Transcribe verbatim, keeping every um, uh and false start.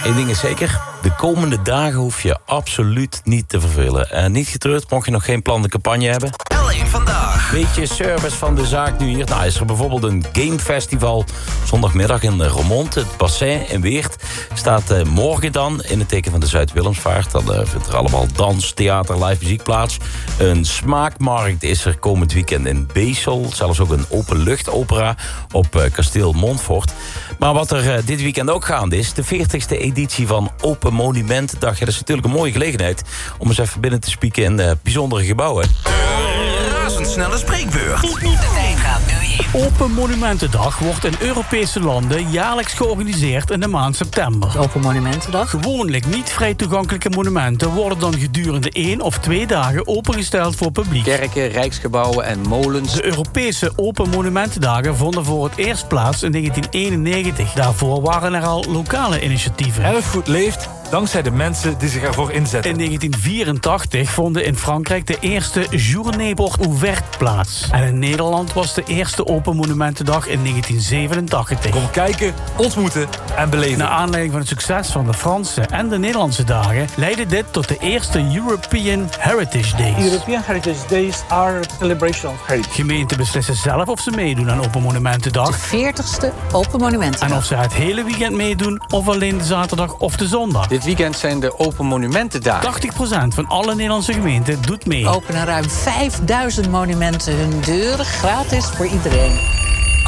Eén ding is zeker, de komende dagen hoef je absoluut niet te vervelen. En niet getreurd, mocht je nog geen plan de campagne hebben. L één vandaag. Beetje service van de zaak nu hier. Nou, is er bijvoorbeeld een gamefestival zondagmiddag in Roermond. Het Bassin in Weert staat uh, morgen dan in het teken van de Zuid-Willemsvaart. Dan uh, vindt er allemaal dans, theater, live muziek plaats. Een smaakmarkt is er komend weekend in Beesel. Zelfs ook een openluchtopera op uh, kasteel Montfort. Maar wat er uh, dit weekend ook gaande is, de veertigste editie van Open Monumentendag. Ja, dat is natuurlijk een mooie gelegenheid om eens even binnen te spieken in uh, bijzondere gebouwen. Razendsnelle spreekbeurt. De tijd gaat nu in. Open Monumentendag wordt in Europese landen jaarlijks georganiseerd in de maand september. Open Monumentendag. Gewoonlijk niet vrij toegankelijke monumenten worden dan gedurende één of twee dagen opengesteld voor publiek. Kerken, rijksgebouwen en molens. De Europese Open Monumentendagen vonden voor het eerst plaats in negentien eenennegentig. Daarvoor waren er al lokale initiatieven. Erfgoed leeft dankzij de mensen die zich ervoor inzetten. In negentien vierentachtig vonden in Frankrijk de eerste Journée Porte Ouverte plaats. En in Nederland was de eerste Open Monumentendag in negentien zevenentachtig. Kom kijken, ontmoeten en beleven. Naar aanleiding van het succes van de Franse en de Nederlandse dagen leidde dit tot de eerste European Heritage Days. European Heritage Days are a celebration of heritage. Gemeenten beslissen zelf of ze meedoen aan Open Monumentendag. De veertigste Open Monumentendag. En of ze het hele weekend meedoen of alleen de zaterdag of de zondag. Dit weekend zijn de Open Monumentendagen. tachtig procent van alle Nederlandse gemeenten doet mee. Openen ruim vijfduizend monumenten hun deuren gratis voor iedereen.